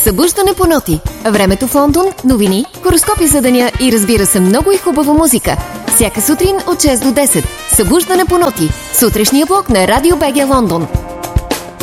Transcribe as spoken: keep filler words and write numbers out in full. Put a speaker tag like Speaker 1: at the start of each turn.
Speaker 1: Събуждане по ноти. Времето в Лондон, новини, хороскопи за деня и разбира се много и хубава музика. Всяка сутрин от шест до десет. Събуждане по ноти. Сутрешния блок на Радио БГ Лондон.